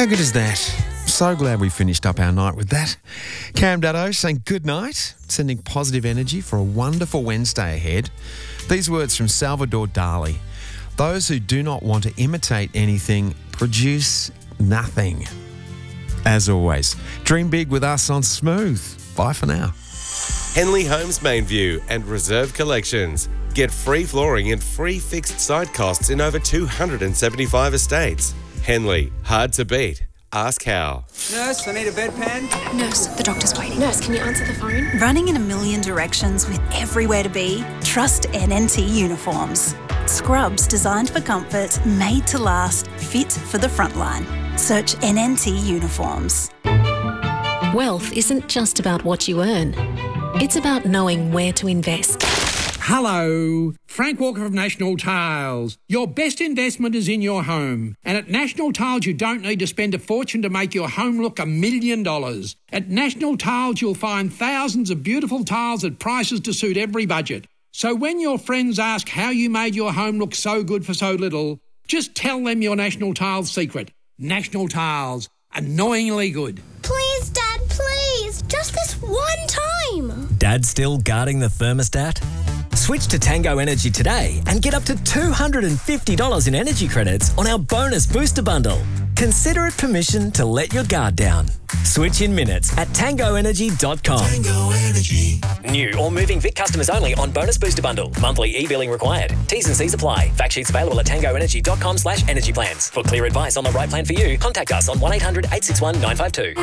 How good is that? So glad we finished up our night with that. Cam Dutto saying good night, sending positive energy for a wonderful Wednesday ahead. These words from Salvador Dali. Those who do not want to imitate anything produce nothing. As always, dream big with us on Smooth. Bye for now. Henley Homes Mainview and Reserve Collections. Get free flooring and free fixed site costs in over 275 estates. Henley, hard to beat. Ask how. Nurse, I need a bedpan. Nurse, the doctor's waiting. Nurse, can you answer the phone? Running in a million directions with everywhere to be? Trust NNT Uniforms. Scrubs designed for comfort, made to last, fit for the frontline. Search NNT Uniforms. Wealth isn't just about what you earn. It's about knowing where to invest. Hello, Frank Walker of National Tiles. Your best investment is in your home. And at National Tiles, you don't need to spend a fortune to make your home look $1 million. At National Tiles, you'll find thousands of beautiful tiles at prices to suit every budget. So when your friends ask how you made your home look so good for so little, just tell them your National Tiles secret. National Tiles, annoyingly good. Please, Dad, please. Just this one time. Dad still guarding the thermostat? Switch to Tango Energy today and get up to $250 in energy credits on our bonus booster bundle. Consider it permission to let your guard down. Switch in minutes at tangoenergy.com. Tango Energy. New or moving Vic customers only on bonus booster bundle. Monthly e-billing required. T's and C's apply. Fact sheets available at tangoenergy.com/energy plans. For clear advice on the right plan for you, contact us on 1-800-861-952.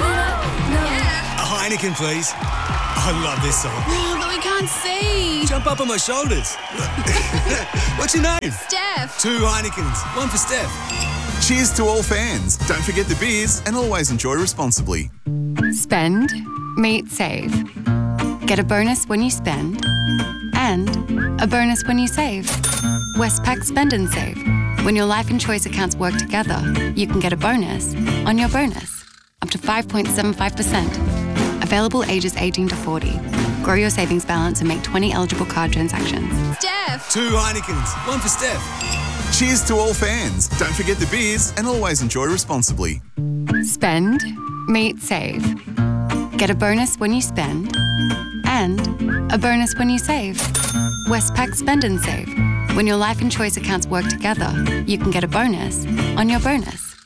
A Heineken, please. I love this song. Oh, but we can't see. Jump up on my shoulders. What's your name? Steph. 2 Heinekens. One for Steph. Cheers to all fans. Don't forget the beers and always enjoy responsibly. Spend, meet, save. Get a bonus when you spend and a bonus when you save. Westpac Spend and Save. When your life and choice accounts work together, you can get a bonus on your bonus. Up to 5.75%. Available ages 18 to 40. Grow your savings balance and make 20 eligible card transactions. Steph. 2 Heinekens. One for Steph. Cheers to all fans. Don't forget the beers and always enjoy responsibly. Spend, meet, save. Get a bonus when you spend and a bonus when you save. Westpac Spend and Save. When your life and choice accounts work together, you can get a bonus on your bonus.